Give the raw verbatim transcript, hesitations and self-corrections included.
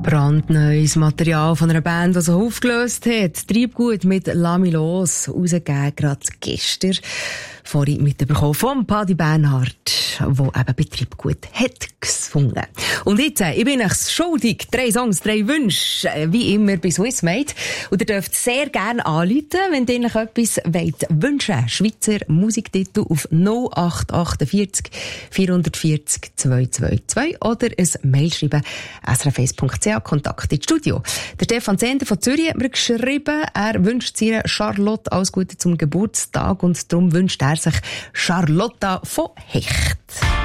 Brandneues Material von einer Band, die sich aufgelöst hat. Treibgut mit «Lass mich los», rausgegeben gerade gestern. Vorhin mitbekommen vom Paddy Bernhard, der eben bei Treibgut hat gefunden. Und jetzt, ich bin euch schuldig. Drei Songs, drei Wünsche, wie immer bei Swissmade. Und ihr dürft sehr gerne anrufen, wenn ihr euch etwas wollt wünschen. Schweizer Musiktitel auf null acht achtundvierzig vierhundertvierzig zweihundertzweiundzwanzig oder ein Mail schreiben, s r f eins punkt c h, Kontakt ins Studio. Der Stefan Zender von Zürich hat mir geschrieben, er wünscht seiner Charlotte alles Gute zum Geburtstag und darum wünscht er sich Charlotta von Hecht.